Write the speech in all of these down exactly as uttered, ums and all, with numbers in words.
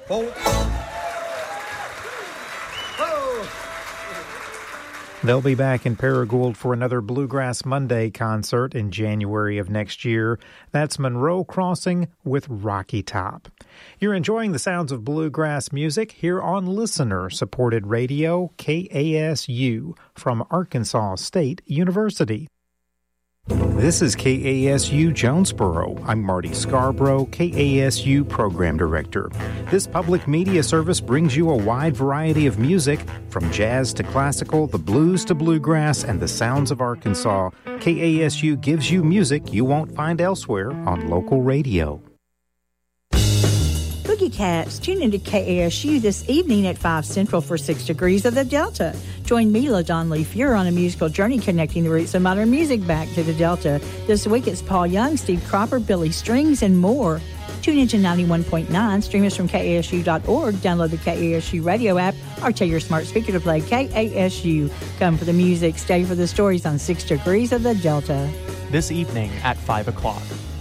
four. They'll be back in Paragould for another Bluegrass Monday concert in January of next year. That's Monroe Crossing with Rocky Top. You're enjoying the sounds of bluegrass music here on listener-supported radio, K A S U, from Arkansas State University. This is K A S U Jonesboro. I'm Marty Scarborough, K A S U Program Director. This public media service brings you a wide variety of music, from jazz to classical, the blues to bluegrass, and the sounds of Arkansas. K A S U gives you music you won't find elsewhere on local radio. Boogie Cats, tune into K A S U this evening at five Central for Six Degrees of the Delta. Join me, LaDon Lee Fuhrer, on a musical journey connecting the roots of modern music back to the Delta. This week it's Paul Young, Steve Cropper, Billy Strings, and more. Tune into ninety-one point nine, stream us from K A S U dot org, download the K A S U radio app, or tell your smart speaker to play K A S U. Come for the music, stay for the stories on Six Degrees of the Delta. This evening at five o'clock.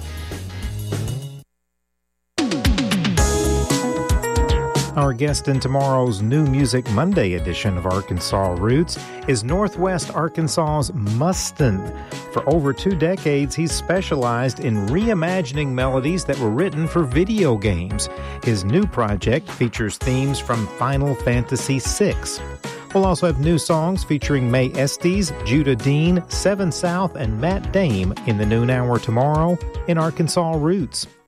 Our guest in tomorrow's New Music Monday edition of Arkansas Roots is Northwest Arkansas's Mustin. For over two decades, he's specialized in reimagining melodies that were written for video games. His new project features themes from Final Fantasy six. We'll also have new songs featuring May Estes, Judah Dean, Seven South, and Matt Dame in the noon hour tomorrow in Arkansas Roots.